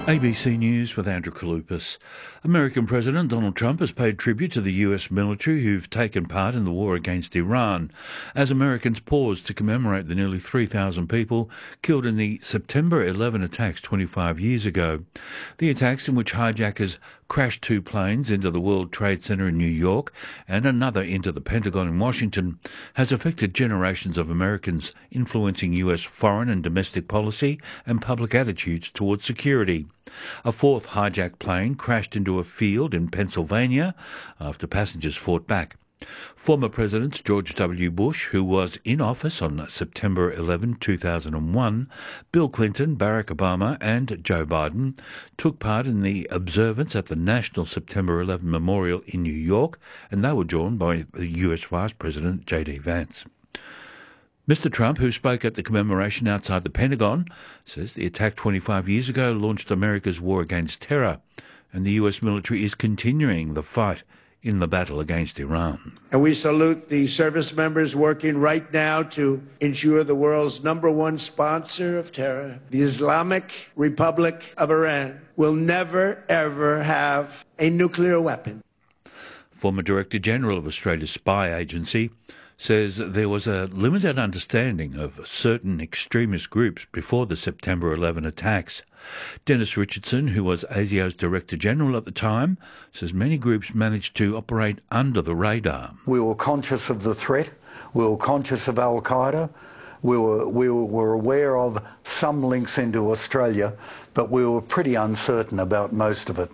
ABC News with Andrew Kaloupas. American President Donald Trump has paid tribute to the US military who've taken part in the war against Iran, as Americans pause to commemorate the nearly 3,000 people killed in the September 11 attacks 25 years ago. The attacks, in which hijackers crashed two planes into the World Trade Center in New York and another into the Pentagon in Washington, has affected generations of Americans, influencing US foreign and domestic policy and public attitudes towards security. A fourth hijacked plane crashed into a field in Pennsylvania after passengers fought back. Former Presidents George W. Bush, who was in office on September 11, 2001, Bill Clinton, Barack Obama and Joe Biden took part in the observance at the National September 11 Memorial in New York, and they were joined by the US Vice President J.D. Vance. Mr. Trump, who spoke at the commemoration outside the Pentagon, says the attack 25 years ago launched America's war against terror, and the US military is continuing the fight in the battle against Iran. And we salute the service members working right now to ensure the world's #1 sponsor of terror, the Islamic Republic of Iran, will never, ever have a nuclear weapon. Former Director General of Australia's spy agency says there was a limited understanding of certain extremist groups before the September 11 attacks. Dennis Richardson, who was ASIO's Director General at the time, says many groups managed to operate under the radar. We were conscious of the threat. We were conscious of Al-Qaeda. We were aware of some links into Australia, but we were pretty uncertain about most of it.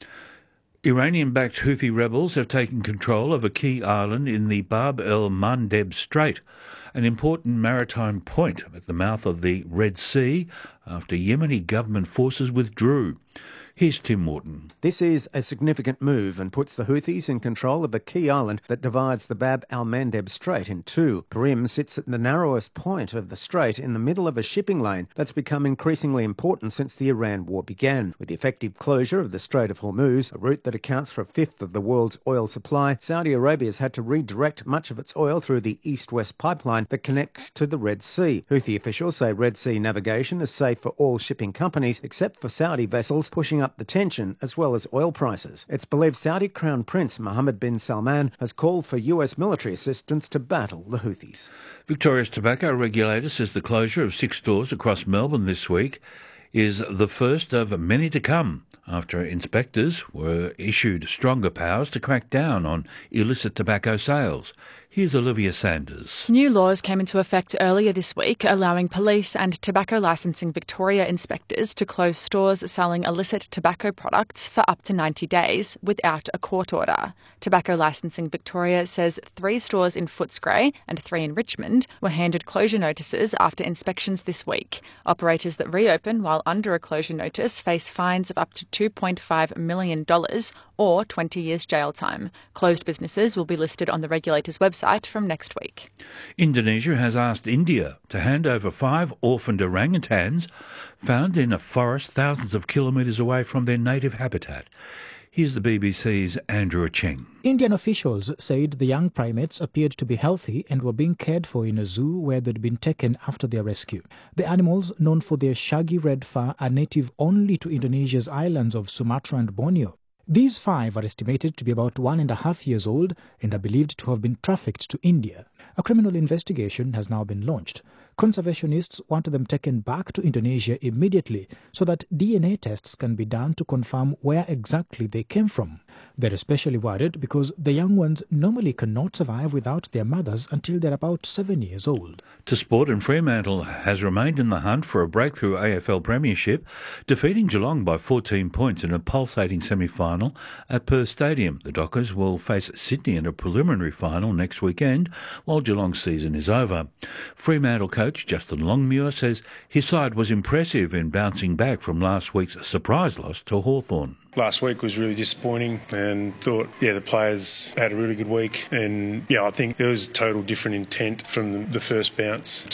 Iranian-backed Houthi rebels have taken control of a key island in the Bab el-Mandeb Strait, an important maritime point at the mouth of the Red Sea, after Yemeni government forces withdrew. Here's Tim Morton. This is a significant move and puts the Houthis in control of a key island that divides the Bab al-Mandeb Strait in two. Perim sits at the narrowest point of the strait in the middle of a shipping lane that's become increasingly important since the Iran war began. With the effective closure of the Strait of Hormuz, a route that accounts for a fifth of the world's oil supply, Saudi Arabia has had to redirect much of its oil through the east-west pipeline that connects to the Red Sea. Houthi officials say Red Sea navigation is safe for all shipping companies, except for Saudi vessels, pushing up the tension as well as oil prices. It's believed Saudi Crown Prince Mohammed bin Salman has called for US military assistance to battle the Houthis. Victoria's tobacco regulator says the closure of 6 stores across Melbourne this week is the first of many to come, after inspectors were issued stronger powers to crack down on illicit tobacco sales. Here's Olivia Sanders. New laws came into effect earlier this week, allowing Police and Tobacco Licensing Victoria inspectors to close stores selling illicit tobacco products for up to 90 days without a court order. Tobacco Licensing Victoria says 3 stores in Footscray and 3 in Richmond were handed closure notices after inspections this week. Operators that reopen while under a closure notice face fines of up to $2.5 million or 20 years jail time. Closed businesses will be listed on the regulator's website from next week. Indonesia has asked India to hand over 5 orphaned orangutans found in a forest thousands of kilometres away from their native habitat. Here's the BBC's Andrew Cheng. Indian officials said the young primates appeared to be healthy and were being cared for in a zoo where they'd been taken after their rescue. The animals, known for their shaggy red fur, are native only to Indonesia's islands of Sumatra and Borneo. These 5 are estimated to be about 1.5 years old and are believed to have been trafficked to India. A criminal investigation has now been launched. Conservationists want them taken back to Indonesia immediately so that DNA tests can be done to confirm where exactly they came from. They're especially worried because the young ones normally cannot survive without their mothers until they're about 7 years old. To sport, and Fremantle has remained in the hunt for a breakthrough AFL premiership, defeating Geelong by 14 points in a pulsating semi-final at Perth Stadium. The Dockers will face Sydney in a preliminary final next weekend, while Geelong's season is over. Fremantle coach Justin Longmuir says his side was impressive in bouncing back from last week's surprise loss to Hawthorn. Last week was really disappointing and thought, the players had a really good week. And, I think there was total different intent from the first bounce